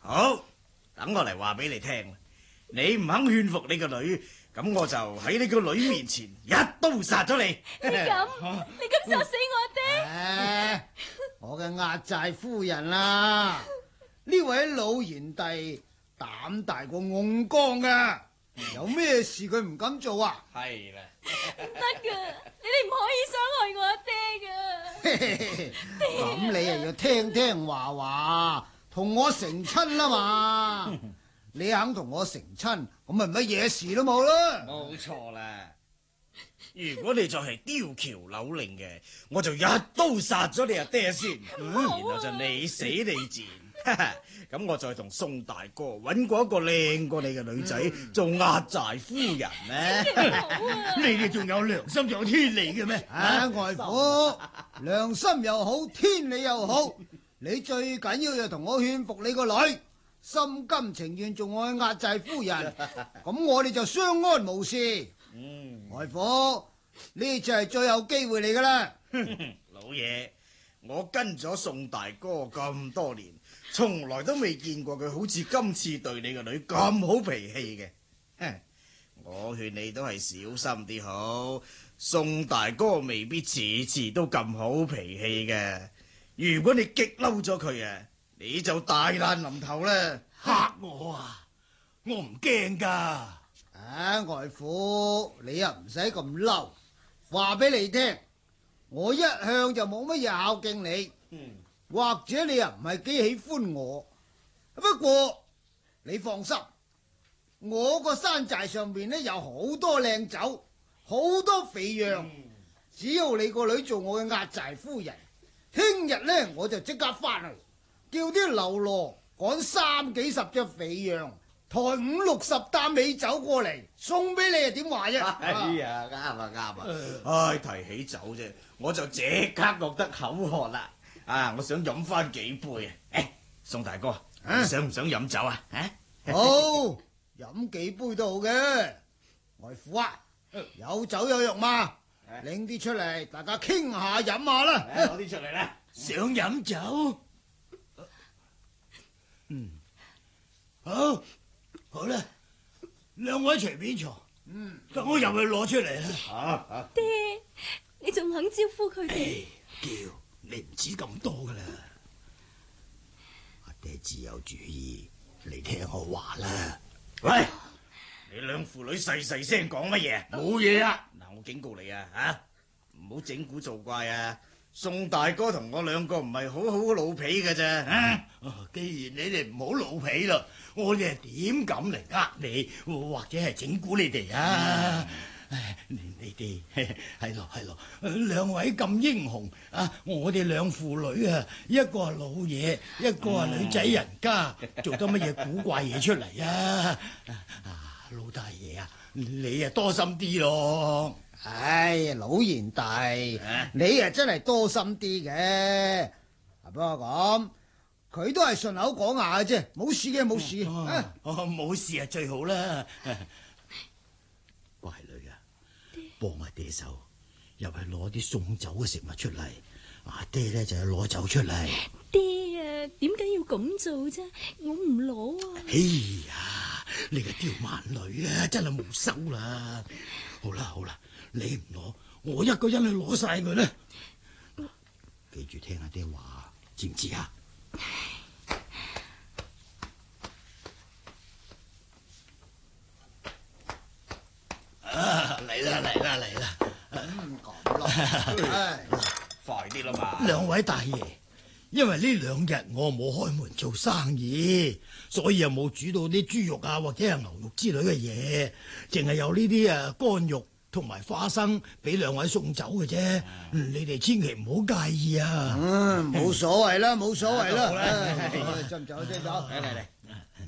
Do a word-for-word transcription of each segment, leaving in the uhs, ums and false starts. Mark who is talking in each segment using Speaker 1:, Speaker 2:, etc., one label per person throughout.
Speaker 1: 好，等我嚟話俾你聽。你唔肯勸服你個女，咁我就喺你個女面前一刀殺咗你。
Speaker 2: 你咁，你咁殺死我爹？
Speaker 3: 啊、我嘅壓寨夫人啊，呢位老賢弟膽大過甕缸噶，有咩事佢唔敢做啊？
Speaker 1: 係啦，
Speaker 2: 唔得噶，你哋唔可以傷害我阿爹噶。
Speaker 3: 咁你又要聽聽話話，同我成親啦嘛。你肯同我成親，咁咪乜嘢事都冇啦。
Speaker 1: 冇錯啦。如果你再係刁橋扭令嘅，我就一刀殺咗你阿爹先，嗯啊、然後就你死你賤。咁我再同宋大哥揾過一個靚過你嘅女仔、嗯、做壓寨夫人呢？
Speaker 4: 你哋仲有良心仲有天理嘅咩？
Speaker 3: 啊，外父，良心又好，天理又好，你最緊要就同我勸服你個女。心甘情願做我嘅壓寨夫人，咁我哋就相安無事。嗯，外父，呢就係最後機會嚟噶啦。
Speaker 1: 老爺，我跟咗宋大哥咁多年，從來都未見過佢好似今次對你個女咁好脾氣嘅。我勸你都係小心啲好，宋大哥未必次次都咁好脾氣嘅。如果你激嬲咗佢啊，你就大難臨頭啦！
Speaker 4: 嚇我啊！我唔驚噶。
Speaker 3: 啊，外父，你又唔使咁嬲。話俾你聽，我一向就冇乜嘢孝敬你，嗯、或者你又唔係幾喜歡我。不過你放心，我個山寨上邊呢有好多靚酒，好多肥羊。嗯、只要你個女做我嘅壓寨夫人，聽日呢我就即刻翻去。叫啲流羅趕三幾十隻肥羊，抬五六十擔美酒過嚟送俾你啊！點話啫？
Speaker 1: 哎呀，啱啊啱啊！唉，提起酒啫，我就即刻覺得口渴啦！啊，我想飲翻幾杯啊！誒，宋大哥，啊、你想唔想飲酒啊？啊，
Speaker 3: 好，飲幾杯都好嘅。外父啊，有酒有肉嘛，拎啲出嚟，大家傾下飲下啦。
Speaker 1: 攞啲出嚟啦！
Speaker 4: 想飲酒？嗯，好，好啦，兩位隨便坐，嗯，等我入去攞出嚟啦。
Speaker 1: 啊啊、
Speaker 2: 爹，你仲肯招呼佢哋？
Speaker 4: 叫你唔止咁多噶啦，
Speaker 5: 阿爹自有主意，你聽我話啦。
Speaker 1: 喂，你兩父女細細聲講乜嘢？
Speaker 4: 冇嘢啊！
Speaker 1: 嗱，我警告你啊，吓唔好整蠱做怪啊！宋大哥同我兩個唔係好好老皮嘅啫，啊！
Speaker 4: 既然你哋唔好老皮啦，我哋係點敢嚟呃你，或者係整蠱你哋啊？唉，你哋係咯係咯，兩位咁英雄啊！我哋兩父女啊，一個係老嘢，一個係女仔人家，做得乜嘢古怪嘢出嚟啊？啊，老大爺啊，你啊多心啲咯。
Speaker 3: 唉，老賢弟，啊、你啊真係多心啲嘅。不過咁，佢都係順口講下嘅啫，冇事嘅冇事。
Speaker 4: 哦，冇事啊最好啦。
Speaker 5: 乖女啊，幫阿爹手，入去攞啲送酒嘅食物出嚟。阿爹咧就要攞酒出嚟。
Speaker 2: 爹啊，點解要咁做啫？我唔攞啊。
Speaker 5: 哎呀，你個刁蠻女啊，真係冇收啦。好啦好啦。你唔攞，我一個人去攞晒佢啦。記住聽阿爹話，知唔知啊？
Speaker 4: 啊，嚟啦嚟啦嚟啦！
Speaker 3: 咁咯，
Speaker 1: 快啲啦嘛！
Speaker 4: 兩位大爺，因為呢兩日我冇開門做生意，所以又冇煮到啲豬肉啊或者係牛肉之類嘅嘢，淨係有呢啲啊乾肉同埋花生俾兩位送走嘅啫，你哋千祈唔好介意啊！
Speaker 3: 嗯，冇所謂啦，冇所謂啦，斟酒斟酒，
Speaker 1: 嚟嚟嚟，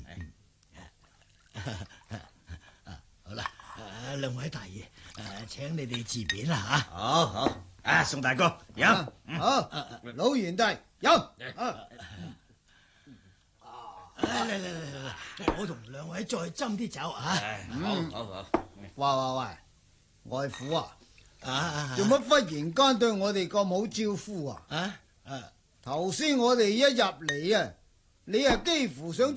Speaker 4: 好啦，兩位大爺，誒，請你哋自便啦吓。
Speaker 1: 好好，啊，宋大哥飲，
Speaker 3: 好，老賢弟飲，
Speaker 4: 嚟嚟嚟嚟，我同兩位再斟啲酒啊！
Speaker 1: 好好好，
Speaker 3: 喂喂喂！外父啊，
Speaker 4: 啊，
Speaker 3: 做乜忽然間對我哋咁好招呼啊？
Speaker 4: 啊，啊，
Speaker 3: 頭先我哋一入嚟啊，你啊幾乎想將